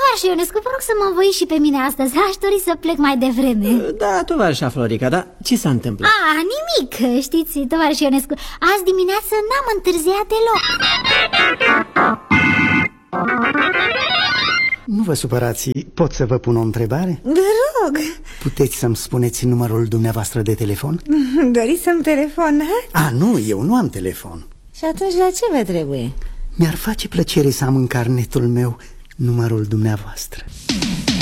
tovarăș Ionescu, vă rog să mă învoi și pe mine astăzi. Aș dori să plec mai devreme. Da, tovarășa Florica, dar ce s-a întâmplat? Nimic, știți, tovarăș Ionescu, azi dimineață n-am întârziat deloc. Nu vă supărați, pot să vă pun o întrebare? Vă rog. Puteți să-mi spuneți numărul dumneavoastră de telefon? Doriți să-mi telefonați? Nu, eu nu am telefon. Și atunci la ce vă trebuie? Mi-ar face plăcere să am în carnetul meu numărul dumneavoastră.